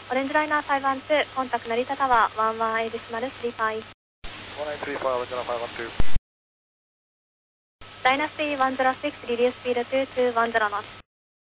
オレンジライナー512、コンタクト成田タワー、11A デシマル35。 1935, Orange Liner 512. Dynasty 106, release speed 2210 knots.